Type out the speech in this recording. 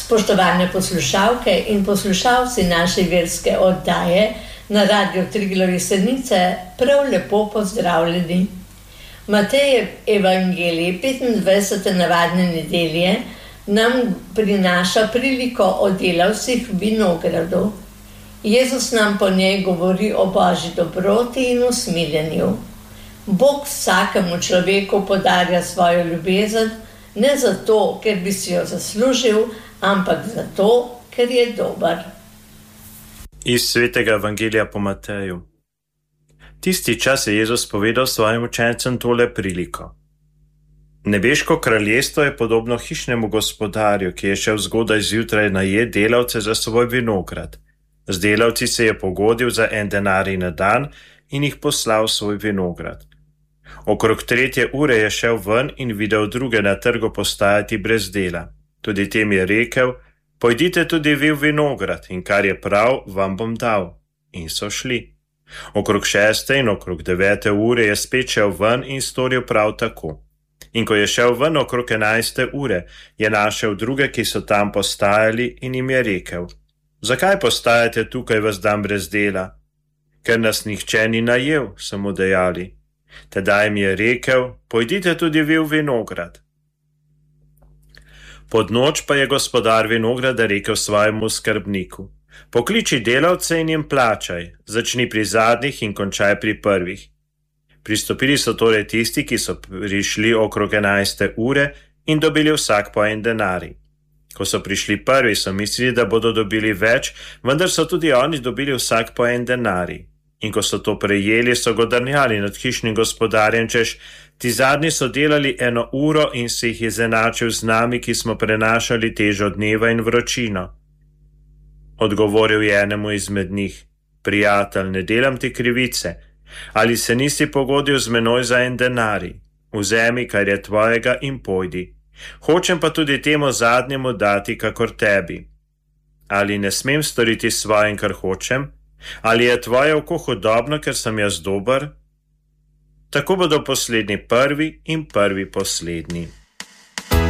Spoštovane poslušalke in poslušalci naše verske oddaje na Radiu Triglav Jesenice, prav lepo pozdravljeni. Matejev evangelij 25. navadne nedelje nam prinaša priliko o delavcih vinogradov. Jezus nam po njej govori o Božji dobroti in usmiljenju. Bog vsakemu človeku podarja svojo ljubezen, ne zato, ker bi si jo zaslužil, ampak zato, ker je dober. Iz svetega evangelija po Mateju. Tisti čas je Jezus povedal svojim učencem tole priliko. Nebeško kraljestvo je podobno hišnemu gospodarju, ki je šel zgodaj zjutraj najet delavce za svoj vinograd. Z delavci se je pogodil za 1 denarij na dan in jih poslal v svoj vinograd. Okrog 3. ure je šel ven in videl druge na trgu postajati brez dela. Tudi tem je rekel: pojdite tudi vi v vinograd in kar je prav, vam bom dal. In so šli. Okrog 6. in okrog 9. ure je spet šel ven in storil prav tako. In ko je šel ven okrog 11. ure, je našel druge, ki so tam postajali, in jim je rekel: zakaj postajate tukaj ves dan brez dela? Ker nas nihče ni najel, so mu dejali. Tedaj jim je rekel: pojdite tudi vi v vinograd. Pod noč pa je gospodar vinograda rekel svojemu skrbniku: pokliči delavce in jim plačaj, začni pri zadnjih in končaj pri prvih. Pristopili so torej tisti, ki so prišli okrog 11. ure in dobili vsak po 1 denarij. Ko so prišli prvi, so mislili, da bodo dobili več, vendar so tudi oni dobili vsak po 1 denarij. In ko so to prejeli, so godrnjali nad hišnim gospodarjem, češ: ti zadnji so delali 1 uro in se jih izenačil z nami, ki smo prenašali težo dneva in vročino. Odgovoril je enemu izmed njih: prijatelj, ne delam ti krivice. Ali se nisi pogodil z menoj za 1 denarij? Vzemi, kar je tvojega, in pojdi. Hočem pa tudi temu zadnjemu dati, kakor tebi. Ali ne smem storiti svojim, kar hočem? Ali je tvoje oko hudobno, ker sem jaz dober? Tako bodo poslednji prvi in prvi poslednji.